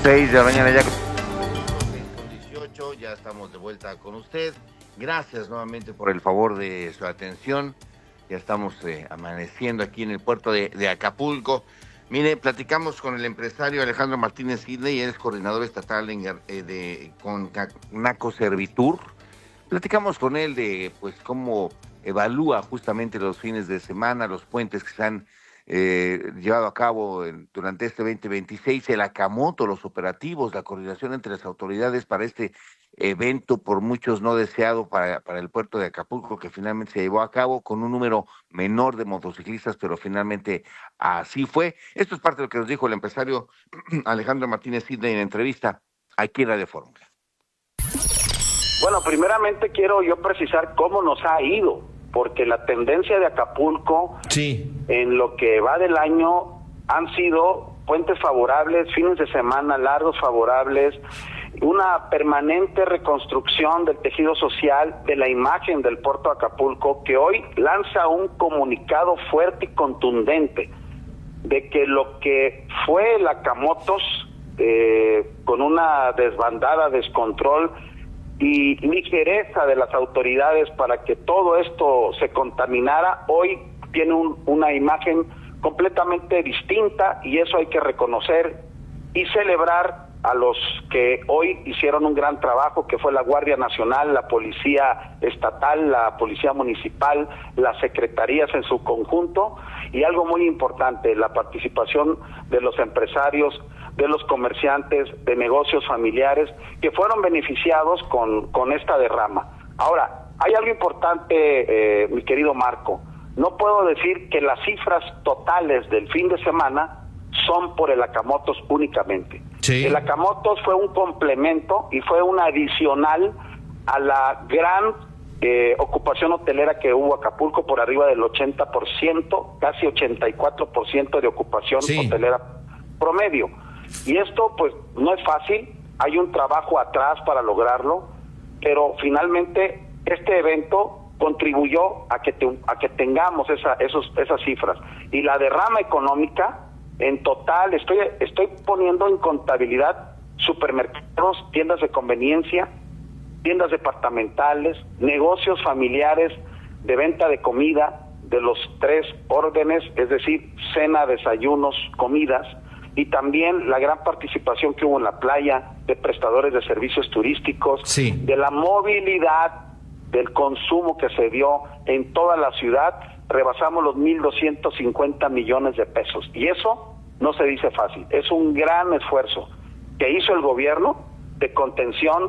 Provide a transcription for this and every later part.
6 de la mañana ya. 6:18, ya estamos de vuelta con usted. Gracias nuevamente por el favor de su atención. Ya estamos amaneciendo aquí en el puerto de Acapulco. Mire, platicamos con el empresario Alejandro Martínez Sidney, él es coordinador estatal con Naco Servitur. Platicamos con él de pues cómo evalúa justamente los fines de semana, los puentes que se han llevado a cabo durante este 2026, el Acamoto, los operativos, la coordinación entre las autoridades para este evento por muchos no deseado para el puerto de Acapulco, que finalmente se llevó a cabo con un número menor de motociclistas, pero finalmente así fue. Esto es parte de lo que nos dijo el empresario Alejandro Martínez Sidney en entrevista aquí en Radio Fórmula. Bueno, primeramente quiero yo precisar cómo nos ha ido, porque la tendencia de Acapulco en lo que va del año han sido puentes favorables, fines de semana largos favorables, una permanente reconstrucción del tejido social, de la imagen del puerto de Acapulco, que hoy lanza un comunicado fuerte y contundente de que lo que fue el Acamotos, con una desbandada, descontrol y ligereza de las autoridades para que todo esto se contaminara, hoy tiene una imagen completamente distinta, y eso hay que reconocer y celebrar a los que hoy hicieron un gran trabajo, que fue la Guardia Nacional, la Policía Estatal, la Policía Municipal, las secretarías en su conjunto, y algo muy importante, la participación de los empresarios, de los comerciantes, de negocios familiares, que fueron beneficiados con esta derrama. Ahora, hay algo importante, mi querido Marco, no puedo decir que las cifras totales del fin de semana son por el Acamotos únicamente. Sí. El Acamotos fue un complemento y fue un adicional a la gran ocupación hotelera que hubo Acapulco, por arriba del 80%, casi 84% de ocupación hotelera promedio. Y esto pues no es fácil, hay un trabajo atrás para lograrlo, pero finalmente este evento contribuyó a que tengamos esas cifras. Y la derrama económica, en total, estoy poniendo en contabilidad supermercados, tiendas de conveniencia, tiendas departamentales, negocios familiares de venta de comida de los 3 órdenes, es decir, cena, desayunos, comidas, y también la gran participación que hubo en la playa de prestadores de servicios turísticos, de la movilidad, del consumo que se dio en toda la ciudad. Rebasamos los 1,250 millones de pesos, y eso no se dice fácil. Es un gran esfuerzo que hizo el gobierno de contención,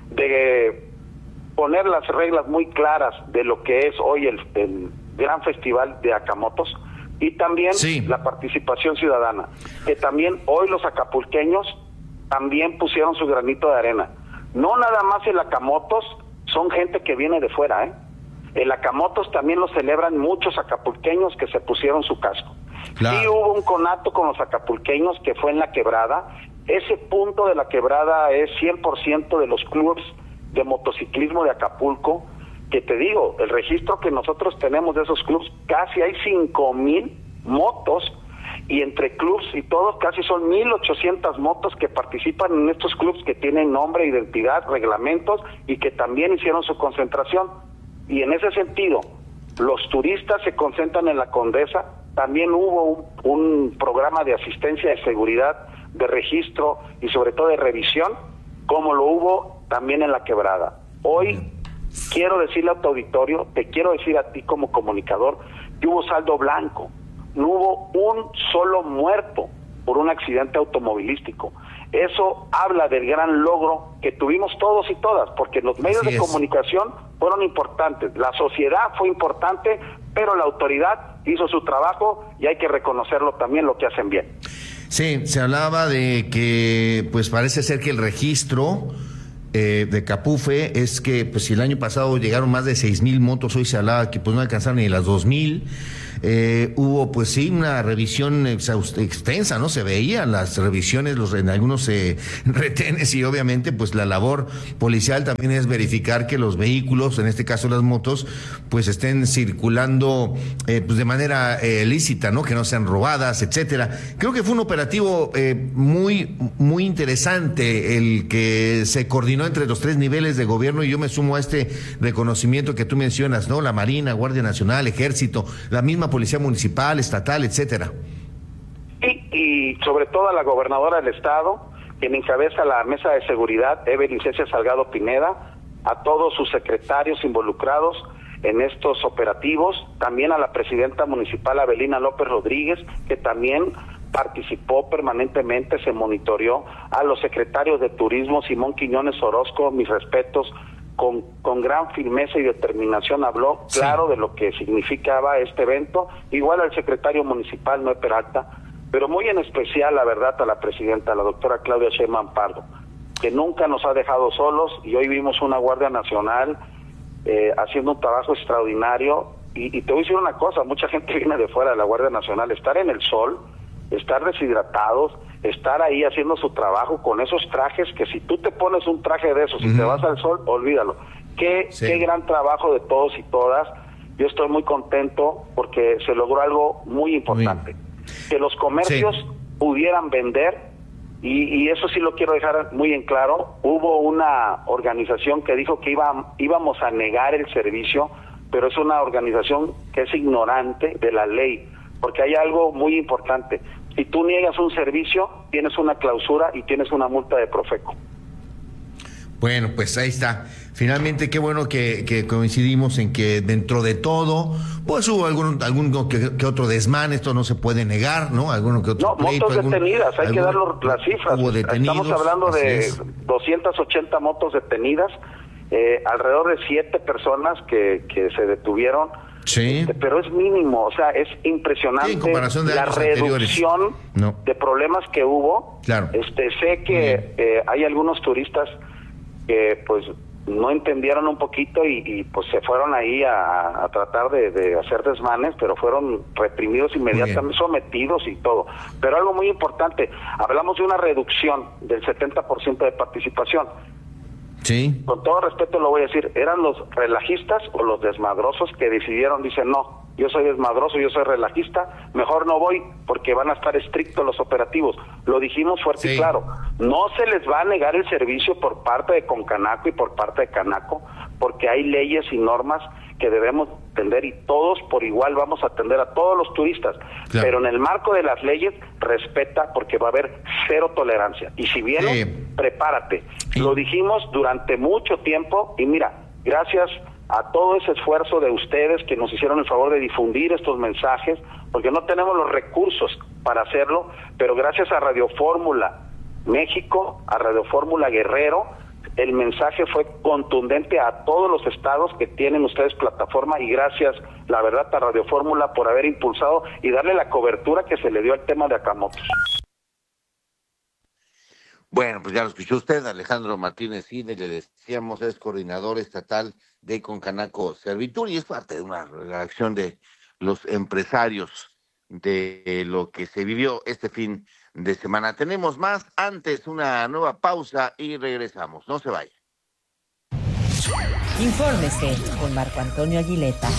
de poner las reglas muy claras de lo que es hoy el gran festival de Acamotos, y también la participación ciudadana, que también hoy los acapulqueños también pusieron su granito de arena. No nada más el Acamotos, son gente que viene de fuera, El Acamotos también lo celebran muchos acapulqueños que se pusieron su casco. Claro. Sí hubo un conato con los acapulqueños que fue en La Quebrada. Ese punto de La Quebrada es 100% de los clubes de motociclismo de Acapulco, que te digo, el registro que nosotros tenemos de esos clubes, casi hay 5,000 motos, y entre clubes y todos casi son 1,800 motos que participan en estos clubes, que tienen nombre, identidad, reglamentos, y que también hicieron su concentración. Y en ese sentido, los turistas se concentran en la Condesa. También hubo un programa de asistencia de seguridad, de registro y sobre todo de revisión, como lo hubo también en La Quebrada. Hoy quiero decirle a tu auditorio, te quiero decir a ti como comunicador, que hubo saldo blanco. No hubo un solo muerto por un accidente automovilístico. Eso habla del gran logro que tuvimos todos y todas, porque los medios de comunicación fueron importantes, la sociedad fue importante, pero la autoridad hizo su trabajo, y hay que reconocerlo también, lo que hacen bien. Sí, se hablaba de que pues parece ser que el registro de Capufe es que pues si el año pasado llegaron más de 6,000 motos, hoy se hablaba que pues no alcanzaron ni las 2,000. hubo pues sí una revisión extensa, ¿no? Se veían las revisiones en algunos retenes, y obviamente pues la labor policial también es verificar que los vehículos, en este caso las motos, pues estén circulando pues de manera lícita, ¿no? Que no sean robadas, etcétera. Creo que fue un operativo muy interesante el que se coordinó entre los 3 niveles de gobierno, y yo me sumo a este reconocimiento que tú mencionas, ¿no? La Marina, Guardia Nacional, Ejército, la misma Policía Municipal, Estatal, etcétera. Y sobre todo a la gobernadora del estado, quien encabeza la mesa de seguridad, Evelyn Cecia Salgado Pineda, a todos sus secretarios involucrados en estos operativos, también a la presidenta municipal Abelina López Rodríguez, que también participó permanentemente, se monitoreó, a los secretarios de turismo, Simón Quiñones Orozco, mis respetos, con gran firmeza y determinación habló claro de lo que significaba este evento, igual al secretario municipal Noé Peralta, pero muy en especial, la verdad, a la presidenta, la doctora Claudia Sheinbaum Pardo, que nunca nos ha dejado solos, y hoy vimos una Guardia Nacional haciendo un trabajo extraordinario, y te voy a decir una cosa, mucha gente viene de fuera de la Guardia Nacional, estar en el sol, estar deshidratados, estar ahí haciendo su trabajo con esos trajes que si tú te pones un traje de esos y te vas al sol, olvídalo. Qué gran trabajo de todos y todas. Yo estoy muy contento porque se logró algo muy importante. Que los comercios pudieran vender, y eso sí lo quiero dejar muy en claro. Hubo una organización que dijo que íbamos a negar el servicio, pero es una organización que es ignorante de la ley, porque hay algo muy importante. Si tú niegas un servicio, tienes una clausura y tienes una multa de Profeco. Bueno, pues ahí está. Finalmente, qué bueno que coincidimos en que dentro de todo, pues hubo algún que otro desmán, esto no se puede negar, ¿no? Alguno que otro pleito, motos detenidas, hay que dar las cifras. Estamos hablando de 280 motos detenidas, alrededor de 7 personas que se detuvieron. Sí. Pero es mínimo, o sea, es impresionante en comparación de la reducción de problemas que hubo. Claro. Sé que hay algunos turistas que pues no entendieron un poquito y pues se fueron ahí a tratar de hacer desmanes, pero fueron reprimidos inmediatamente, sometidos y todo. Pero algo muy importante, hablamos de una reducción del 70% de participación. Sí. Con todo respeto lo voy a decir, eran los relajistas o los desmadrosos que decidieron, dicen, no, yo soy desmadroso, yo soy relajista, mejor no voy porque van a estar estrictos los operativos. Lo dijimos fuerte y claro, no se les va a negar el servicio por parte de Concanaco y por parte de Canaco, porque hay leyes y normas que debemos atender y todos por igual vamos a atender a todos los turistas, pero en el marco de las leyes respeta, porque va a haber 0 tolerancia, y si vienes, prepárate. Lo dijimos durante mucho tiempo y mira, gracias a todo ese esfuerzo de ustedes que nos hicieron el favor de difundir estos mensajes, porque no tenemos los recursos para hacerlo, pero gracias a Radio Fórmula México, a Radio Fórmula Guerrero, el mensaje fue contundente a todos los estados que tienen ustedes plataforma, y gracias, la verdad, a Radio Fórmula por haber impulsado y darle la cobertura que se le dio al tema de Acamotos. Bueno, pues ya lo escuchó usted, Alejandro Martínez Cine, le decíamos, es coordinador estatal de Concanaco Servitur y es parte de una reacción de los empresarios de lo que se vivió este fin de semana. Tenemos más, antes una nueva pausa y regresamos. No se vaya. Infórmese con Marco Antonio Aguileta.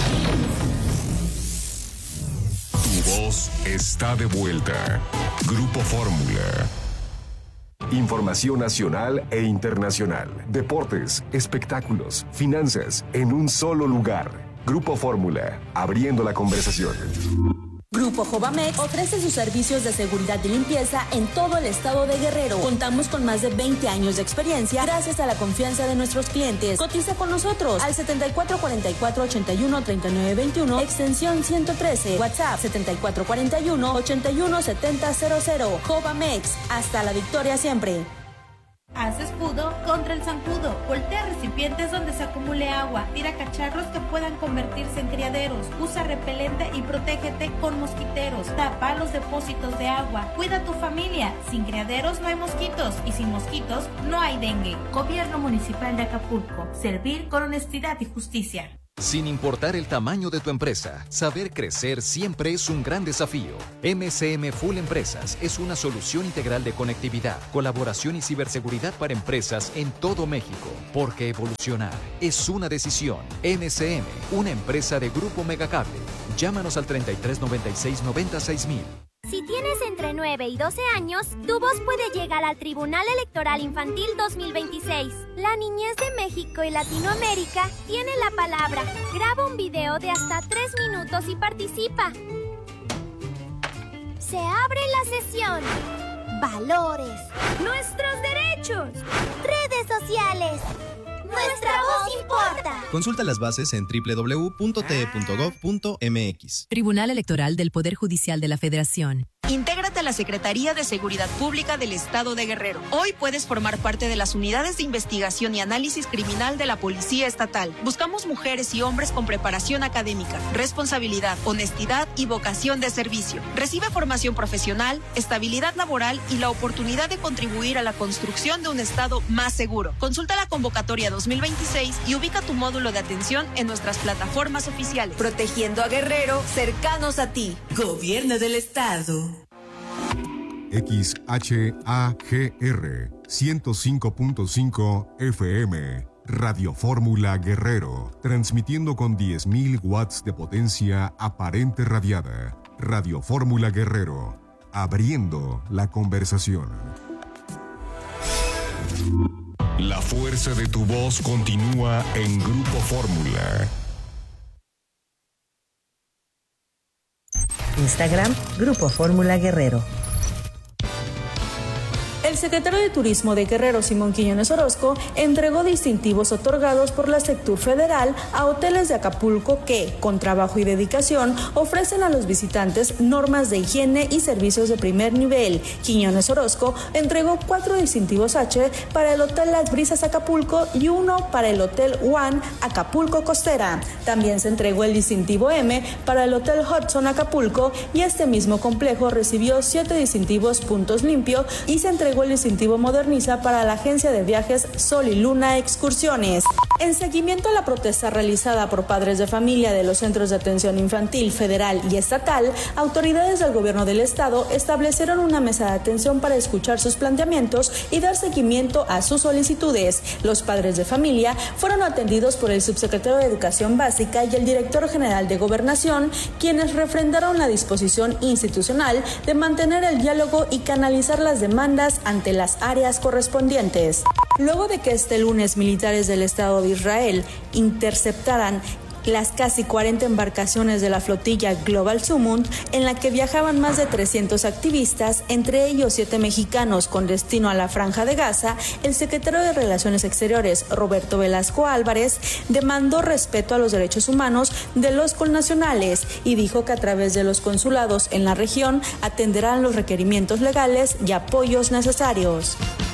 Tu voz está de vuelta. Grupo Fórmula. Información nacional e internacional. Deportes, espectáculos, finanzas, en un solo lugar. Grupo Fórmula, abriendo la conversación. Grupo Jovamex ofrece sus servicios de seguridad y limpieza en todo el estado de Guerrero. Contamos con más de 20 años de experiencia gracias a la confianza de nuestros clientes. Cotiza con nosotros al 7444-813921, extensión 113, WhatsApp 7441-817000. Jovamex, hasta la victoria siempre. Haz escudo contra el zancudo. Voltea recipientes donde se acumule agua. Tira cacharros que puedan convertirse en criaderos. Usa repelente y protégete con mosquiteros. Tapa los depósitos de agua. Cuida a tu familia. Sin criaderos no hay mosquitos y sin mosquitos no hay dengue. Gobierno Municipal de Acapulco. Servir con honestidad y justicia. Sin importar el tamaño de tu empresa, saber crecer siempre es un gran desafío. MCM Full Empresas es una solución integral de conectividad, colaboración y ciberseguridad para empresas en todo México. Porque evolucionar es una decisión. MCM, una empresa de Grupo Megacable. Llámanos al 3396-96000. Si tienes entre 9 y 12 años, tu voz puede llegar al Tribunal Electoral Infantil 2026. La niñez de México y Latinoamérica tiene la palabra. Graba un video de hasta 3 minutos y participa. Se abre la sesión. Valores. Nuestros derechos. Redes sociales. Nuestra voz importa. Consulta las bases en www.te.gov.mx. Tribunal Electoral del Poder Judicial de la Federación. Intégrate a la Secretaría de Seguridad Pública del Estado de Guerrero. Hoy puedes formar parte de las unidades de investigación y análisis criminal de la Policía Estatal. Buscamos mujeres y hombres con preparación académica, responsabilidad, honestidad y vocación de servicio. Recibe formación profesional, estabilidad laboral y la oportunidad de contribuir a la construcción de un Estado más seguro. Consulta la convocatoria 2026 y ubica tu módulo de atención en nuestras plataformas oficiales. Protegiendo a Guerrero, cercanos a ti. Gobierno del Estado. XHAGR 105.5 FM, Radio Fórmula Guerrero, transmitiendo con 10.000 watts de potencia aparente radiada. Radio Fórmula Guerrero, abriendo la conversación. La fuerza de tu voz continúa en Grupo Fórmula. Instagram, Grupo Fórmula Guerrero. El secretario de Turismo de Guerrero, Simón Quiñones Orozco, entregó distintivos otorgados por la Sectur Federal a hoteles de Acapulco que, con trabajo y dedicación, ofrecen a los visitantes normas de higiene y servicios de primer nivel. Quiñones Orozco entregó 4 distintivos H para el Hotel Las Brisas Acapulco y 1 para el Hotel One Acapulco Costera. También se entregó el distintivo M para el Hotel Hudson Acapulco y este mismo complejo recibió 7 distintivos Puntos Limpio y se entregó el distintivo Moderniza para la agencia de viajes Sol y Luna Excursiones. En seguimiento a la protesta realizada por padres de familia de los centros de atención infantil federal y estatal, autoridades del gobierno del estado establecieron una mesa de atención para escuchar sus planteamientos y dar seguimiento a sus solicitudes. Los padres de familia fueron atendidos por el subsecretario de Educación Básica y el director general de Gobernación, quienes refrendaron la disposición institucional de mantener el diálogo y canalizar las demandas ante las áreas correspondientes. Luego de que este lunes militares del Estado de Israel interceptaran las casi 40 embarcaciones de la flotilla Global Sumund, en la que viajaban más de 300 activistas, entre ellos 7 mexicanos con destino a la Franja de Gaza, el secretario de Relaciones Exteriores, Roberto Velasco Álvarez, demandó respeto a los derechos humanos de los connacionales y dijo que a través de los consulados en la región atenderán los requerimientos legales y apoyos necesarios.